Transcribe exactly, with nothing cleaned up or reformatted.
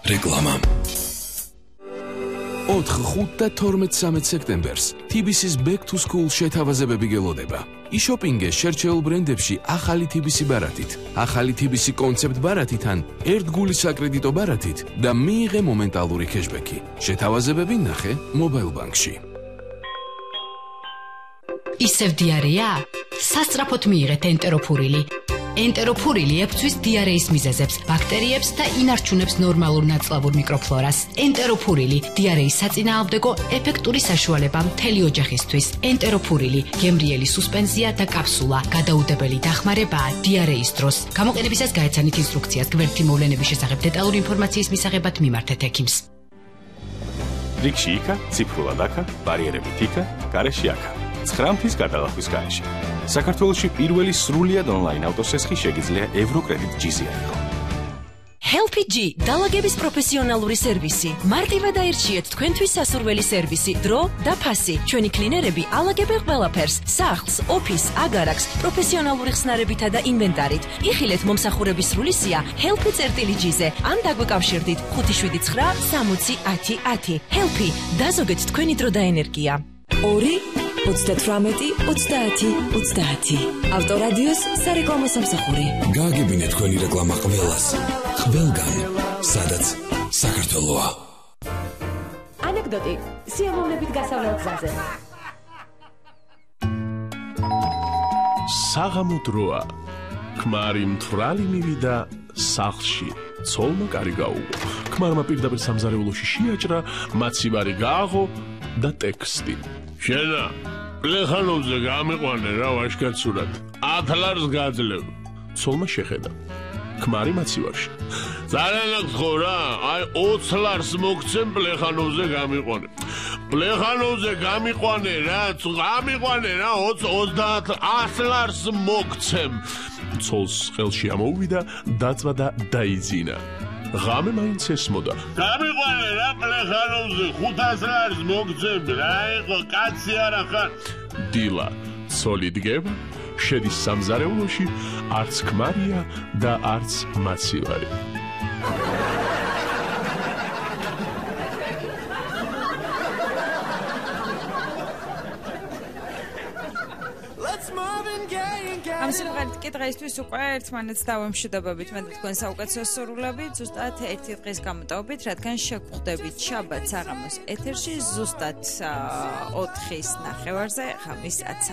რეკლამა. ოთხ, ხუთ და თორმეტ სექტემბერს თიბისის Back to School შეთავაზებები გელოდება. იშოპინგე შერჩეულ ბრენდებში ახალი თიბისი ბარათით, ახალი თიბისი კონცეპტ ბარათით ან ერთგული საკრედიტო ბარათით და მიიღე მომენტალური кэშბექი. შეთავაზებები ნახე მობაილ ბანკში. ისევ დიარეა? სასწრაფოდ მიიღეთ ენტეროფურილი. ენტეროფურილი ებწვის დიარეის მიზეზებს, ბაქტერიებს და ინარჩუნებს ნორმალურ ნაწლავურ მიკროფლორას. ენტეროფურილი დიარეის საწინააღმდეგო ეფექტური საშუალება მთელი ოჯახისთვის. ენტეროფურილი გემრიელი სუსპენზია და კაფსულა, გადაუდებელი დახმარებაა დიარეის დროს. გამოყენებისას გაეცანით ინსტრუქციას. გვერდითი მოვლენების შესახებ დეტალური ინფორმაციის მისაღებად მიმართეთ ექიმს. რიგში იქა, ციფრულად აქა, ბარიერებით იქა, გარეში აქა. ცხრამთის გადალახვის გარეშე. საქართველოში პირველი სრულიად ონლაინ ავტოსესხი შეგიძლია ევროკრედიტ ჯი-ზე აიღო. Helpy G დალაგების პროფესიონალური სერვისი. მარტივად აირჩიეთ თქვენთვის სასურველი სერვისი, დრო და ფასი. ჩვენი კლინერები ალაგებენ ყველაფერს: სახლს, ოფისს, აგარაკს, პროფესიონალური ხსნარებითა და ინვენტარით. იხილეთ მომსახურების სრული სია Helpy G-ზე. ან დაგვეკავშირდით ხუთი შვიდი ცხრა სამოცი ათი ათი. Helpy დაზოგეთ თქვენი დრო და ენერგია. ორი ოცდათვრამეტი ოცდაათი ოცდაათი. ავტორადიოს სარეკლამო სამსახური. გააგებინეთ თქვენი რეკლამა ყველას. ყველგან, სადაც საქართველოა. ანეკდოტი სიამოვნებით გასავლელ გზაზე. საღამო დროა. ქმარი მთვრალი მივიდა სახლში. ცოლმა კარი გაუგო. ქმარმა პირდაპირ სამზარეულოში შეაჭრა, მაცივარი გააღო და ტექსტი. შენა, პლეხანოვზე გამიყვანე რა ვაშკაცურად. ათ ლარს გაძლევ. ცოლმა შეხედა. ქმარი მაცივარში. ძალიან გთხოვ რა, აი ოც ლარს მოგცემ პლეხანოვზე გამიყვანე. პლეხანოვზე გამიყვანე რა, გამიყვანე რა, ოც ოცდაათ ათ ლარს მოგცემ. ცოლს ხელში ამოუვიდა, დაწვა და დაიძინა. ღამე მაინც ესმოდა. გამიყვანე რა პლეხანოვზე ხუთას ლარს მოგცემ, რა იყო კაცი არა ხარ. დილა ცოლი დგება, შედის სამზარეულოში, არც ქმარია და არც მაცივარი. ამ სიმღერით კი დღეისთვის უკვე ერთმანეთს დავემშვიდობებით მე და თქვენ საუკეთესო სურვილებით ზუსტად ერთი დღის გამოტოვებით, რადგან შეგხვდებით შაბათ საღამოს ეთერში ზუსტად ოთხის ნახევარზე ღამის ათს.